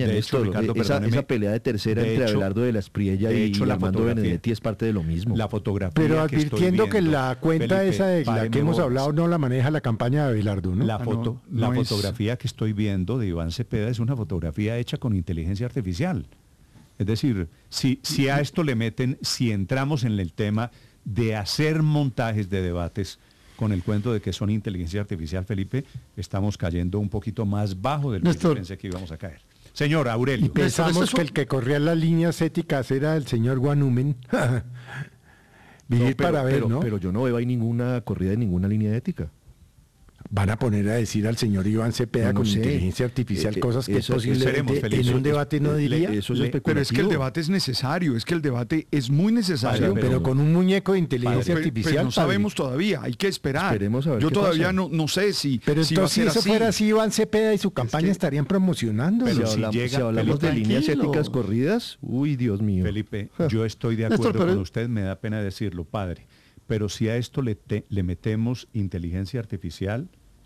De hecho, Ricardo, esa pelea de tercera entre Abelardo de la Espriella y Armando Benedetti es parte de lo mismo. La fotografía. Pero advirtiendo que la cuenta Felipe, esa de la que hemos hablado no la maneja la campaña de Abelardo, ¿no? La fotografía que estoy viendo de Iván Cepeda es una fotografía hecha con inteligencia artificial. Es decir, si a esto le meten, si entramos en el tema de hacer montajes de debates con el cuento de que son inteligencia artificial, Felipe, estamos cayendo un poquito más bajo del que yo pensé que íbamos a caer. Señor Aurelio. Y pensamos que el que corría las líneas éticas era el señor Guanumen. Para ver, ¿no? Pero yo no veo ahí ninguna corrida de ninguna línea ética. Van a poner a decir al señor Iván Cepeda con inteligencia artificial cosas que posiblemente en un debate no diría. Pero es que el debate es necesario, es que el debate es muy necesario. Pero con un muñeco de inteligencia artificial. Pero no sabemos todavía, hay que esperar. Esperemos a ver. Yo todavía no sé si. Pero entonces, si eso fuera así, Iván Cepeda y su campaña estarían promocionando. Pero si hablamos de líneas éticas corridas, uy, Dios mío. Felipe, yo estoy de acuerdo con usted, me da pena decirlo, padre. Pero si a esto le metemos inteligencia artificial,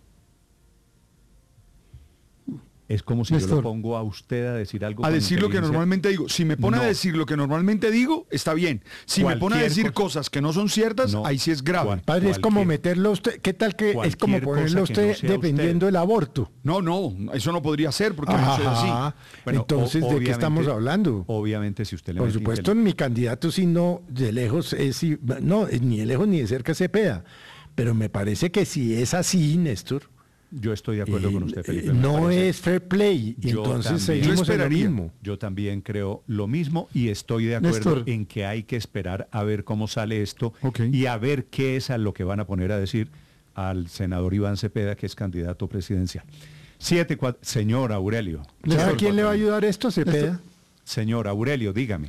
es como si yo lo pongo a usted a decir algo. A decir lo que normalmente digo. Si me pone a decir lo que normalmente digo, está bien. Si me pone a decir cosas que no son ciertas, ahí sí es grave. Padre, es como meterlo usted. ¿Qué tal que es como ponerlo usted defendiendo el aborto? No, eso no podría ser porque no soy así. Bueno, entonces, ¿de qué estamos hablando? Obviamente, si usted le Por supuesto, en mi candidato, si no, de lejos, no, ni de lejos ni de cerca Cepeda. Pero me parece que si es así, Néstor. Yo estoy de acuerdo con usted, Felipe. No es fair play, y entonces seguimos en lo mismo. Yo también creo lo mismo y estoy de acuerdo en que hay que esperar a ver cómo sale esto y a ver qué es a lo que van a poner a decir al senador Iván Cepeda, que es candidato presidencial. 7-4, señor Aurelio. ¿A quién le va a ayudar esto, Cepeda? Néstor. Señor Aurelio, dígame.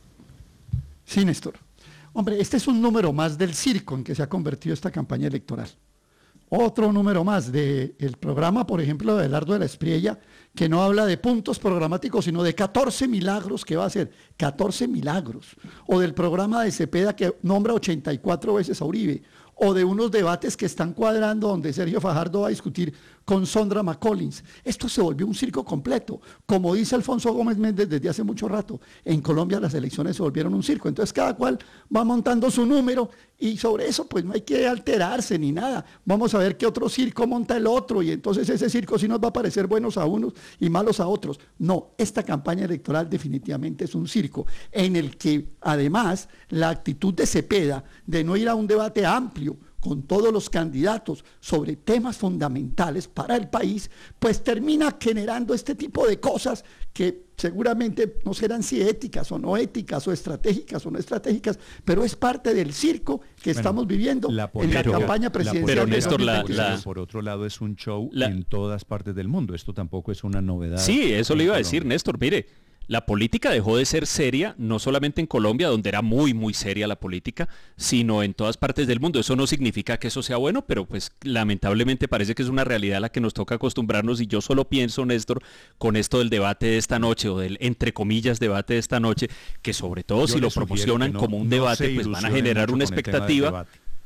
Sí, Néstor. Hombre, este es un número más del circo en que se ha convertido esta campaña electoral. Otro número más del programa, por ejemplo, de Abelardo de la Espriella, que no habla de puntos programáticos, sino de 14 milagros que va a hacer, 14 milagros. O del programa de Cepeda que nombra 84 veces a Uribe. O de unos debates que están cuadrando donde Sergio Fajardo va a discutir con Sondra McCollins. Esto se volvió un circo completo. Como dice Alfonso Gómez Méndez desde hace mucho rato, en Colombia las elecciones se volvieron un circo. Entonces cada cual va montando su número y sobre eso pues no hay que alterarse ni nada. Vamos a ver qué otro circo monta el otro y entonces ese circo sí nos va a parecer buenos a unos y malos a otros. No, esta campaña electoral definitivamente es un circo en el que además la actitud de Cepeda de no ir a un debate amplio con todos los candidatos sobre temas fundamentales para el país, pues termina generando este tipo de cosas que seguramente no serán si éticas o no éticas, o estratégicas o no estratégicas, pero es parte del circo que estamos viviendo en la campaña presidencial. Pero Néstor, por otro lado es un show en todas partes del mundo, esto tampoco es una novedad. Sí, eso le iba a decir, Néstor, mire. La política dejó de ser seria, no solamente en Colombia, donde era muy, muy seria la política, sino en todas partes del mundo. Eso no significa que eso sea bueno, pero pues lamentablemente parece que es una realidad a la que nos toca acostumbrarnos y yo solo pienso, Néstor, con esto del debate de esta noche o del, entre comillas, debate de esta noche, que sobre todo si lo promocionan como un debate, pues van a generar una expectativa.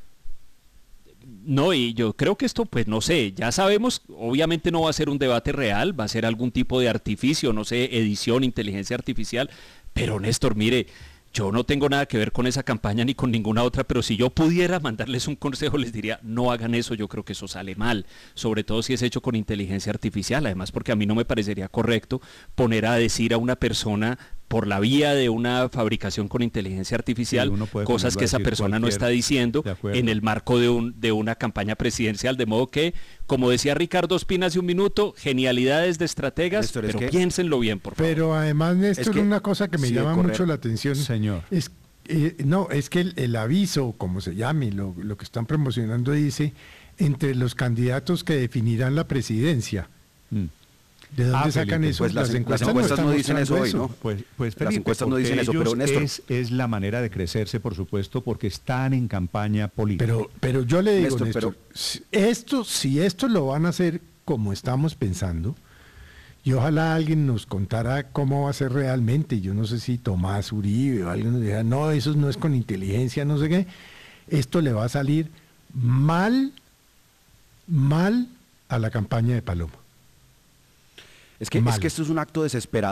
No, y yo creo que esto, pues no sé, ya sabemos, obviamente no va a ser un debate real, va a ser algún tipo de artificio, no sé, edición, inteligencia artificial, pero Néstor, mire, yo no tengo nada que ver con esa campaña ni con ninguna otra, pero si yo pudiera mandarles un consejo, les diría, no hagan eso, yo creo que eso sale mal, sobre todo si es hecho con inteligencia artificial, además porque a mí no me parecería correcto poner a decir a una persona por la vía de una fabricación con inteligencia artificial, cosas que esa persona no está diciendo en el marco de una campaña presidencial, de modo que, como decía Ricardo Ospina hace un minuto, genialidades de estrategas, Néstor, pero piénsenlo bien, por favor. Pero además, Néstor, una cosa que me llama mucho la atención, señor, es que el aviso, como se llame, lo que están promocionando dice, entre los candidatos que definirán la presidencia. ¿De dónde sacan Felipe, eso? Pues las encuestas no dicen eso hoy, ¿no? Pues Felipe, las encuestas no dicen eso, pero Néstor... Es la manera de crecerse, por supuesto, porque están en campaña política. Pero yo le digo, Néstor, si esto lo van a hacer como estamos pensando, y ojalá alguien nos contara cómo va a ser realmente, yo no sé si Tomás Uribe o alguien nos diga, no, eso no es con inteligencia, no sé qué, esto le va a salir mal a la campaña de Paloma. Es que esto es un acto desesperado